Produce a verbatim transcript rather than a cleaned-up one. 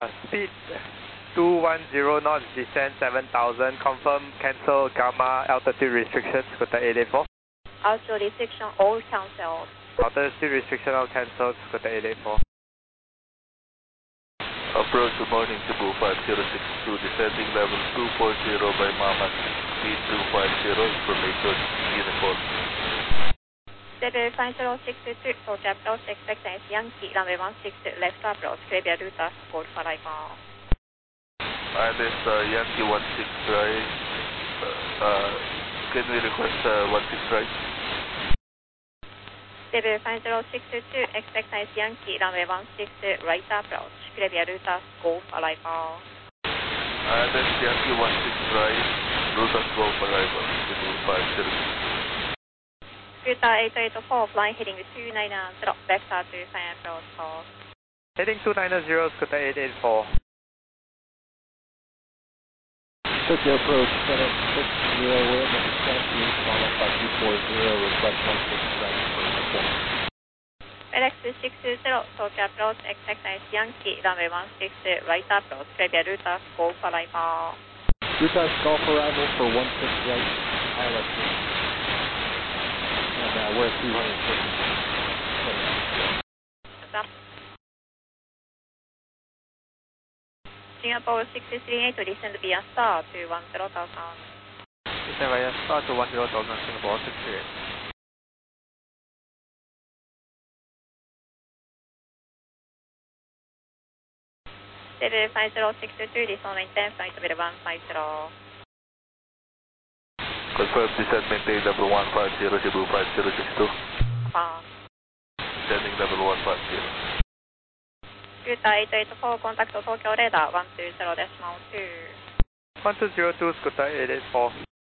Speed two one zero knots, descent seven thousand, confirm cancel gamma altitude restrictions, Scutter eight eight four. Altitude restriction all cancelled. Altitude restriction all cancelled, Scutter eight eight four. Approach, good morning, Cebu five zero six two, descending level two four zero by Mama, speed two five zero, information uniform. Cebu five zero six two, approach approach, expectance Yankee, runway one six, left approach, Clear Ruta, Golf arrival. Uh, this uh, Yankee one six right, uh, uh, can we request uh, one six right? Cebu five zero six two, expectance Yankee, runway one six, right approach, Clear Ruta, Golf arrival. Uh, this Yankee one six right, Ruta Golf arrival, Cebu five zero six. Ruta eight eight four, flying heading two nine zero, vector to final approach call. Heading two nine zero, Scutter eight eight four. Tokyo approach, FedEx six zero, wind, Yankee, Mama five two four zero, request one six right for support. FedEx six zero, Tokyo approach, expectance Yankee, runway one six, right approach, Clear Ruta, Golf arrival. Ruta Golf arrival for one six right, I L S C. And uh, we're at two hundred fifty. Stop. Singapore six three eight, descend via star to one zero thousand. Descend via star to one zero thousand, Singapore six three eight. Cebu five zero six two, descend maintain flight level one five zero. Confirm descent maintain level one five zero, Cebu five zero six two. Confirm. Descending level one five zero. Ruta eight eight four, contact Tokyo radar one two zero decimal two. one two zero two, Scutter eight eight four.